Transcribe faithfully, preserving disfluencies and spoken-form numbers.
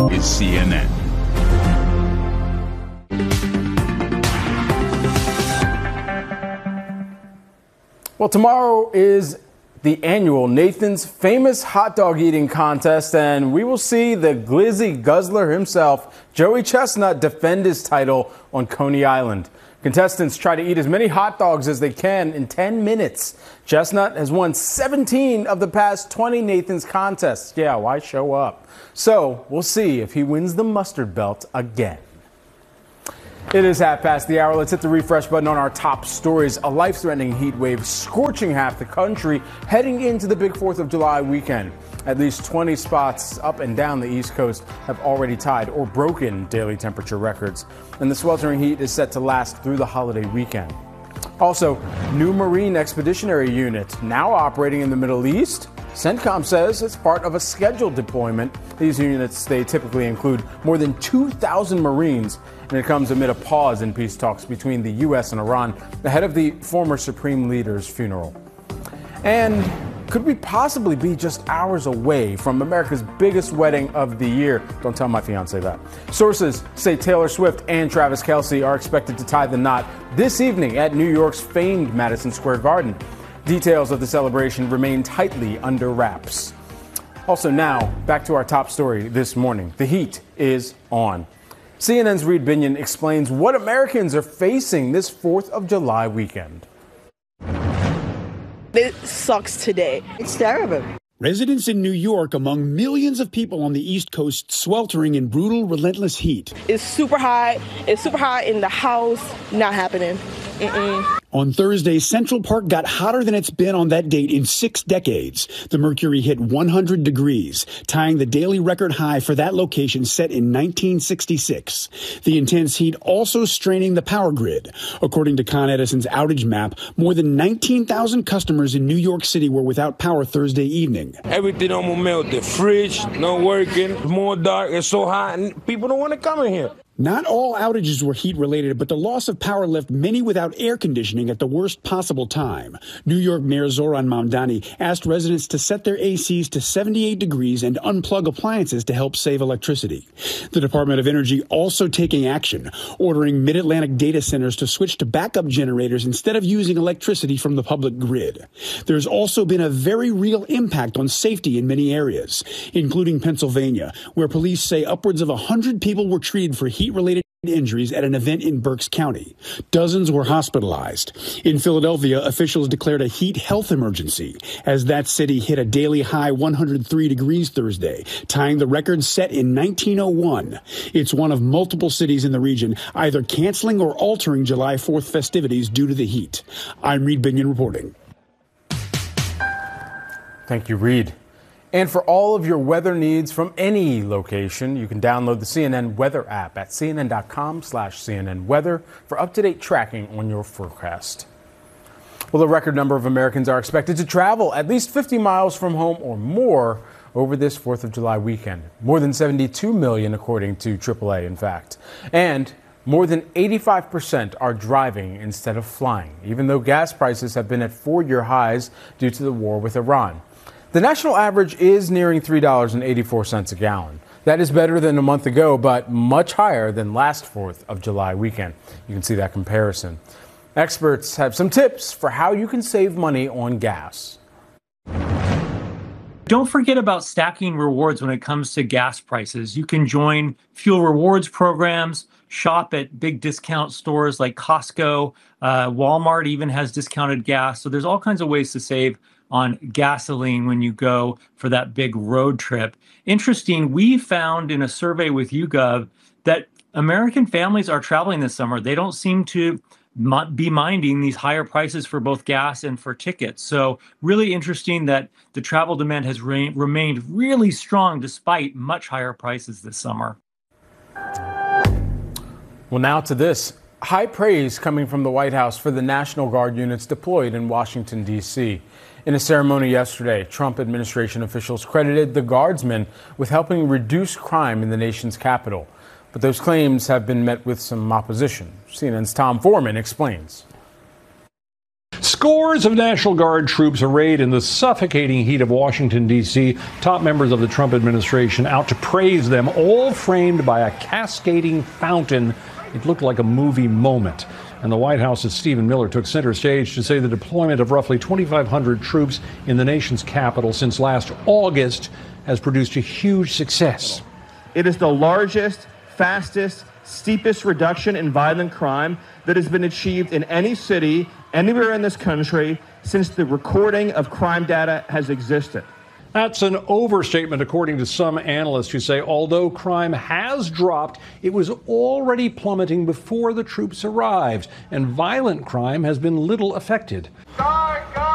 is C N N. Well, tomorrow is the annual Nathan's Famous Hot Dog Eating Contest, and we will see the glizzy guzzler himself, Joey Chestnut, defend his title on Coney Island. Contestants try to eat as many hot dogs as they can in ten minutes. Chestnut has won seventeen of the past twenty Nathan's contests. Yeah, why show up? So we'll see if he wins the mustard belt again. It is half past the hour. Let's hit the refresh button on our top stories. A life-threatening heat wave scorching half the country heading into the big fourth of July weekend. At least twenty spots up and down the East Coast have already tied or broken daily temperature records. And the sweltering heat is set to last through the holiday weekend. Also, new Marine Expeditionary Unit now operating in the Middle East. CENTCOM says it's part of a scheduled deployment. These units, they typically include more than two thousand Marines, and it comes amid a pause in peace talks between the U S and Iran ahead of the former Supreme Leader's funeral. And could we possibly be just hours away from America's biggest wedding of the year? Don't tell my fiance that. Sources say Taylor Swift and Travis Kelce are expected to tie the knot this evening at New York's famed Madison Square Garden. Details of the celebration remain tightly under wraps. Also now, back to our top story this morning. The heat is on. C N N's Reed Binion explains what Americans are facing this fourth of July weekend. It sucks today. It's terrible. Residents in New York among millions of people on the East Coast sweltering in brutal, relentless heat. It's super hot. It's super hot in the house. Not happening. Mm-mm. On Thursday, Central Park got hotter than it's been on that date in six decades. The mercury hit one hundred degrees, tying the daily record high for that location set in nineteen sixty-six. The intense heat also straining the power grid. According to Con Edison's outage map, more than nineteen thousand customers in New York City were without power Thursday evening. Everything almost melted. The fridge, not working. It's more dark. It's so hot, and people don't want to come in here. Not all outages were heat-related, but the loss of power left many without air conditioning at the worst possible time. New York Mayor Zoran Mamdani asked residents to set their A Cs to seventy-eight degrees and unplug appliances to help save electricity. The Department of Energy also taking action, ordering Mid-Atlantic data centers to switch to backup generators instead of using electricity from the public grid. There's also been a very real impact on safety in many areas, including Pennsylvania, where police say upwards of one hundred people were treated for heat heat-related injuries at an event in Berks County. Dozens were hospitalized. In Philadelphia, officials declared a heat health emergency as that city hit a daily high one hundred three degrees Thursday, tying the record set in nineteen oh one. It's one of multiple cities in the region either canceling or altering July fourth festivities due to the heat. I'm Reed Binion reporting. Thank you, Reed. And for all of your weather needs from any location, you can download the C N N weather app at cnn.com slash CNN weather for up-to-date tracking on your forecast. Well, a record number of Americans are expected to travel at least fifty miles from home or more over this fourth of July weekend. More than seventy-two million, according to triple A, in fact. And more than eighty-five percent are driving instead of flying, even though gas prices have been at four-year highs due to the war with Iran. The national average is nearing three dollars and eighty-four cents a gallon. That is better than a month ago, but much higher than last fourth of July weekend. You can see that comparison. Experts have some tips for how you can save money on gas. Don't forget about stacking rewards when it comes to gas prices. You can join fuel rewards programs, shop at big discount stores like Costco. Uh, Walmart even has discounted gas. So there's all kinds of ways to save on gasoline when you go for that big road trip. Interesting, we found in a survey with YouGov that American families are traveling this summer. They don't seem to be minding these higher prices for both gas and for tickets. So really interesting that the travel demand has re- remained really strong despite much higher prices this summer. Well, now to this. High praise coming from the White House for the National Guard units deployed in Washington, D C In a ceremony yesterday, Trump administration officials credited the Guardsmen with helping reduce crime in the nation's capital. But those claims have been met with some opposition. C N N's Tom Foreman explains. Scores of National Guard troops arrayed in the suffocating heat of Washington, D C Top members of the Trump administration out to praise them, all framed by a cascading fountain. It looked like a movie moment. And the White House's Stephen Miller took center stage to say the deployment of roughly twenty-five hundred troops in the nation's capital since last August has produced a huge success. It is the largest, fastest, steepest reduction in violent crime that has been achieved in any city, anywhere in this country, since the recording of crime data has existed. That's an overstatement, according to some analysts who say although crime has dropped, it was already plummeting before the troops arrived, and violent crime has been little affected. Guard, guard.